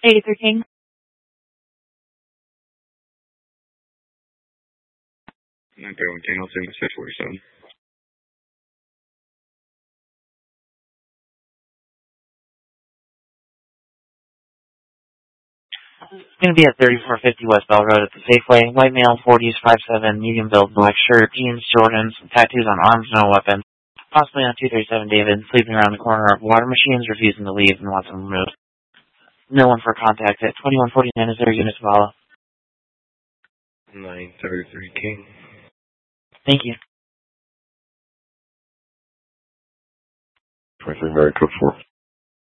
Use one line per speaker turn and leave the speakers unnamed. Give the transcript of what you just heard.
83 King.
Not there one King, I'll take 647.
It's going to be at 3450 West Bell Road at the Safeway. White male, 40s, 5'7", medium build, black shirt, jeans, Jordans, tattoos on arms, no weapon. Possibly on 237 David, sleeping around the corner of water machines, refusing to leave and wants them removed. No one for contact at 2149 is their unit to follow.
933 King.
Thank you.
23 Mary Code 4.